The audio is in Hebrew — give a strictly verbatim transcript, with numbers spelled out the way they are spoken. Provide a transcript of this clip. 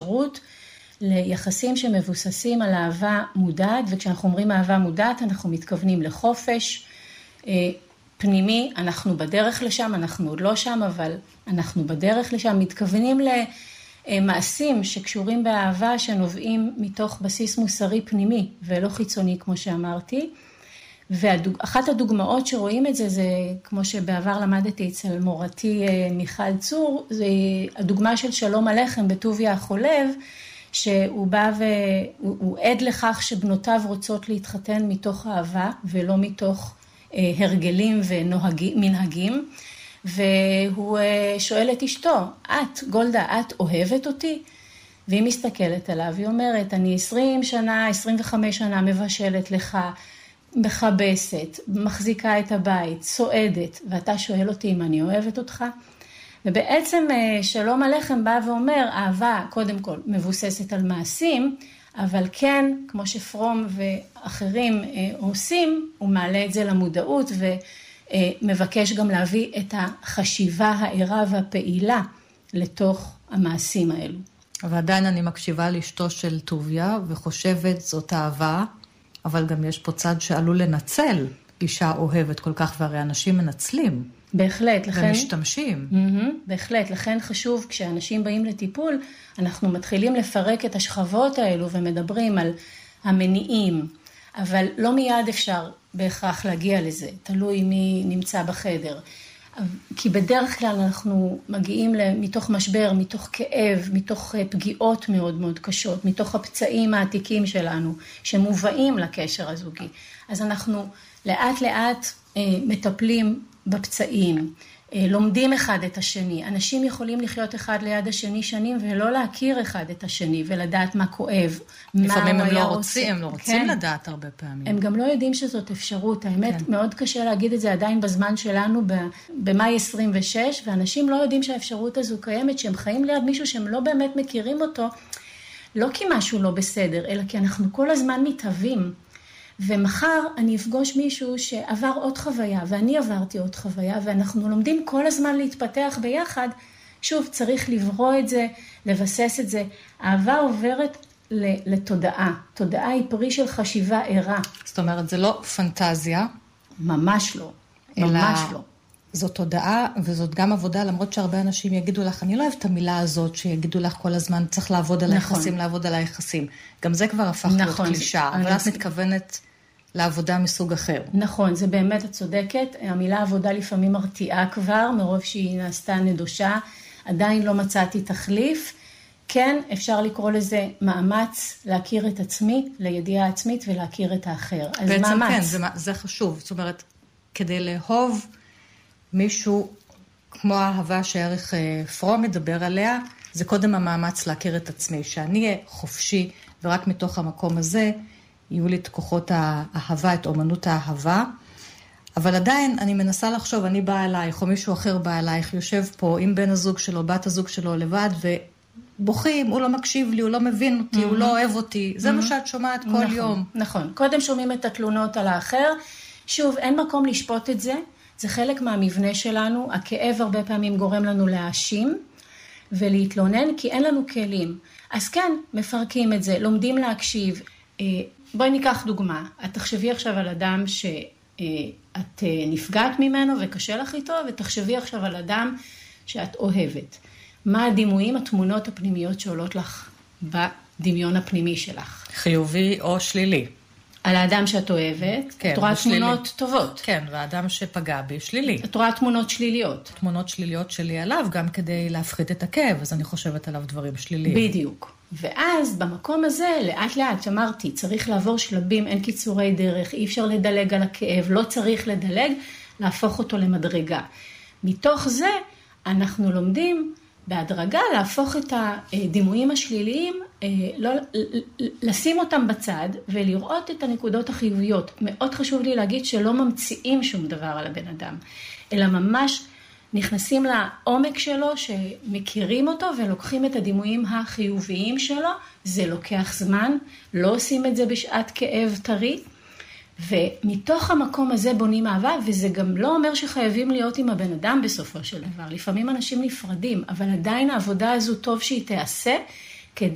אפשרות ליחסים שמבוססים על אהבה מודעת, וכשאנחנו אומרים אהבה מודעת, אנחנו מתכוונים לחופש פנימי, אנחנו בדרך לשם, אנחנו עוד לא שם, אבל אנחנו בדרך לשם, מתכוונים למעשים שקשורים באהבה, שנובעים מתוך בסיס מוסרי פנימי, ולא חיצוני, כמו שאמרתי. ואחת הדוגמאות שרואים את זה, זה כמו שבעבר למדתי אצל מורתי מיכל צור, זה הדוגמה של שלום עליכם בטוביה החולב, שהוא בא והוא עד לכך שבנותיו רוצות להתחתן מתוך אהבה, ולא מתוך הרגלים ומנהגים, והוא שואל את אשתו, את, גולדה, את אוהבת אותי? והיא מסתכלת עליו, היא אומרת, אני עשרים שנה, עשרים וחמש שנה מבשלת לך, מחבסת, מחזיקה את הבית, סועדת, ואתה שואל אותי אם אני אוהבת אותך? ובעצם שלום עליכם בא ואומר, אהבה קודם כל מבוססת על מעשים, אבל כן, כמו שפרום ואחרים עושים, הוא מעלה את זה למודעות ומבקש גם להביא את החשיבה הערה והפעילה לתוך המעשים האלו. ועדיין אני מקשיבה לאשתו של טוביה וחושבת זאת אהבה, אבל גם יש פה צד שעלול לנצל אישה אוהבת כל כך, והרי אנשים מנצלים. בהחלט, לכן... ומשתמשים. Mm-hmm, בהחלט, לכן חשוב, כשאנשים באים לטיפול, אנחנו מתחילים לפרק את השכבות האלו, ומדברים על המניעים, אבל לא מיד אפשר בהכרח להגיע לזה, תלוי מי נמצא בחדר. כי בדרך כלל אנחנו מגיעים מתוך משבר, מתוך כאב, מתוך פגיעות מאוד מאוד קשות, מתוך הפצעים העתיקים שלנו, שמובאים לקשר הזוגי. אז אנחנו לאט לאט מטפלים בפצעים, לומדים אחד את השני. אנשים יכולים לחיות אחד ליד השני שנים ולא להכיר אחד את השני ולדעת מה כואב, לפעמים מה הם לא רוצה. רוצים, הם לא רוצים כן. לדעת הרבה פעמים. הם גם לא יודעים שזאת אפשרות. האמת, כן. מאוד קשה להגיד את זה עדיין בזמן שלנו, במאי עשרים ושש, ואנשים לא יודעים שהאפשרות הזו קיימת, שהם חיים ליד מישהו שהם לא באמת מכירים אותו, לא כי משהו לא בסדר, אלא כי אנחנו כל הזמן מתהווים. ומחר אני אפגוש מישהו שעבר עוד חוויה, ואני עברתי עוד חוויה, ואנחנו לומדים כל הזמן להתפתח ביחד. שוב, צריך לברוא את זה, לבסס את זה. אהבה עוברת לתודעה. תודעה היא פרי של חשיבה ערה. זאת אומרת, זה לא פנטזיה. ממש לא. ממש לא. זאת תודעה, וזאת גם עבודה, למרות שהרבה אנשים יגידו לך, אני לא אוהב את המילה הזאת, שיגידו לך כל הזמן, צריך לעבוד על נכון. היחסים, לעבוד על היחסים. גם זה כבר הפך נכון, להיות קלישה, אבל את מתכוונת לעבודה מסוג אחר. נכון, זה באמת את צודקת. המילה עבודה לפעמים מרתיעה כבר, מרוב שהיא נעשתה נדושה, עדיין לא מצאתי תחליף. כן, אפשר לקרוא לזה מאמץ להכיר את עצמי, לידיעה עצמית ולהכיר את האחר. אז בעצם מאמץ. כן, זה, זה חשוב. זאת אומרת, כדי לאהוב מישהו כמו האהבה שערך פרום מדבר עליה, זה קודם המאמץ להכיר את עצמי, שאני אהיה חופשי, ורק מתוך המקום הזה יהיו לי את כוחות האהבה, את אומנות האהבה. אבל עדיין אני מנסה לחשוב, אני באה אלייך, או מישהו אחר בא אלייך, יושב פה עם בן הזוג שלו, בת הזוג שלו לבד, ובוכים, הוא לא מקשיב לי, הוא לא מבין אותי, הוא לא אוהב אותי. זה מה שאת שומעת כל יום. נכון, קודם שומעים את התלונות על האחר. שוב, אין מקום לשפוט את זה. זה חלק מהמבנה שלנו. הכאב הרבה פעמים גורם לנו להאשים ולהתלונן, כי אין לנו כלים. אז כן, מפרקים את זה, לומדים להקשיב. בואי ניקח דוגמה. את תחשבי עכשיו על אדם שאת נפגעת ממנו וקשה לך איתו, ותחשבי עכשיו על אדם שאת אוהבת. מה הדימויים, התמונות הפנימיות שעולות לך בדמיון הפנימי שלך? חיובי או שלילי. על האדם שאת אוהבת, כן, את רואה ושלילי. תמונות טובות. כן, והאדם שפגע בי שלילי. את רואה תמונות שליליות. תמונות שליליות שלי עליו, גם כדי להפחית את הכאב, אז אני חושבת עליו דברים שליליים. בדיוק. ואז במקום הזה, לאט לאט, אמרתי, צריך לעבור שלבים, אין קיצורי דרך, אי אפשר לדלג על הכאב, לא צריך לדלג, להפוך אותו למדרגה. מתוך זה, אנחנו לומדים בהדרגה להפוך את הדימויים השליליים, לא, לשים אותם בצד ולראות את הנקודות החיוביות. מאוד חשוב לי להגיד שלא ממציאים שום דבר על הבן אדם, אלא ממש נכנסים לעומק שלו, שמכירים אותו ולוקחים את הדימויים החיוביים שלו. זה לוקח זמן, לא עושים את זה בשעת כאב טרי, ומתוך המקום הזה בונים אהבה, וזה גם לא אומר שחייבים להיות עם הבן אדם בסופו של דבר. לפעמים אנשים נפרדים, אבל עדיין העבודה הזו טוב שהיא תעשה,